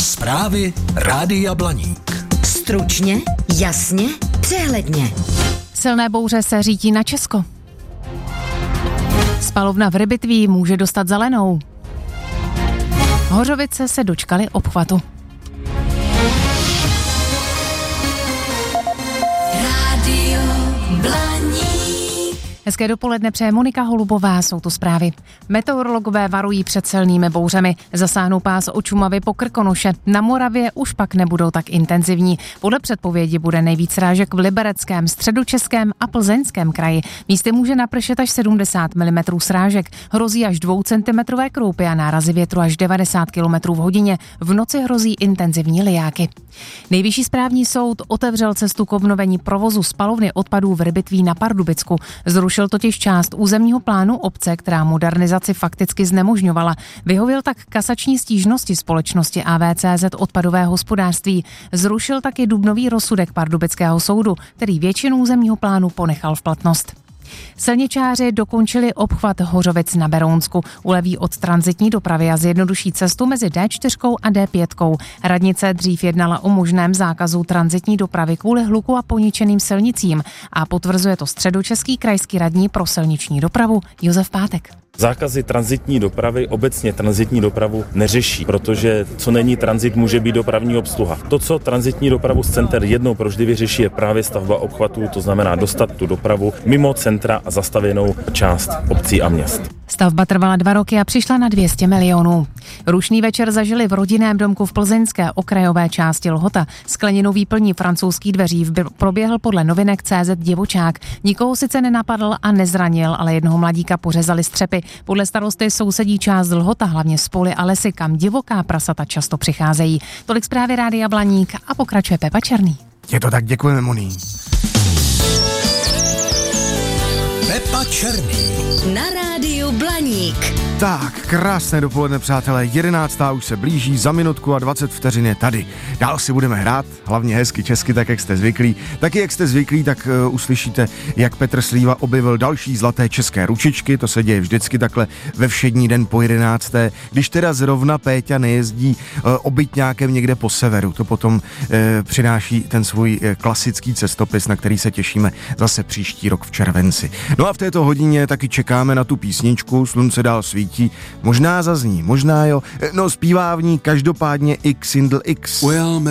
Zprávy Rádia Blaník. Stručně, jasně, přehledně. Silné bouře se řítí na Česko. Spalovna v Rybitví může dostat zelenou. Hořovice se dočkaly obchvatu. Rádio Blaník. Hezké dopoledne přeje Monika Holubová, jsou tu zprávy. Meteorologové varují před silnými bouřemi. Zasáhnou pás od Šumavy po Krkonoše. Na Moravě už pak nebudou tak intenzivní. Podle předpovědi bude nejvíc srážek v Libereckém, Středočeském a Plzeňském kraji. Místy může napršet až 70 mm srážek. Hrozí až 2 cm kroupy a nárazy větru až 90 km v hodině. V noci hrozí intenzivní lijáky. Nejvyšší správní soud otevřel cestu k obnovení provozu spalovny odpadů v Rybitví na Pardubicku. Zrušil totiž část územního plánu obce, která modernizaci fakticky znemožňovala. Vyhověl tak kasační stížnosti společnosti AVCZ Odpadové hospodářství. Zrušil taky dubnový rozsudek Pardubického soudu, který většinu územního plánu ponechal v platnost. Silničáři dokončili obchvat Hořovic na Berounsku. Uleví od tranzitní dopravy a zjednoduší cestu mezi D4 a D5. Radnice dřív jednala o možném zákazu tranzitní dopravy kvůli hluku a poničeným silnicím a potvrzuje to středočeský krajský radní pro silniční dopravu Josef Pátek. Zákazy tranzitní dopravy obecně tranzitní dopravu neřeší, protože co není tranzit, může být dopravní obsluha. To, co tranzitní dopravu z center jednou provždy vyřeší, je právě stavba obchvatů, to znamená dostat tu dopravu mimo centra a zastavěnou část obcí a měst. Stavba trvala 2 roky a přišla na 200 milionů. Rušný večer zažili v rodinném domku v plzeňské okrajové části Lhota. Skleninou výplní francouzských dveří proběhl podle novinek CZ divočák. Nikoho sice nenapadl a nezranil, ale jednoho mladíka pořezali střepy. Podle starosty sousedí část Lhota, hlavně spoly a lesy, kam divoká prasata často přicházejí. Tolik zprávy Rádia Blaník a pokračuje Pepa Černý. Je to tak, děkujeme, Moni. Pepa Černý. Na Rádiu Blaník. Tak, krásné dopoledne, přátelé, 11. už se blíží, za minutku a 20 vteřin je tady. Dál si budeme hrát, hlavně hezky česky, tak jak jste zvyklí. Taky jak jste zvyklí, tak uslyšíte, jak Petr Slíva objevil další zlaté české ručičky, to se děje vždycky takhle ve všední den po 11. Když teda zrovna Péťa nejezdí obytňákem někde po severu, to potom přináší ten svůj klasický cestopis, na který se těšíme zase příští rok v červenci. No a v této hodině taky čekáme na tu písničku, Slunce dál svítí, možná zazní, možná jo, no zpívá v ní každopádně X X.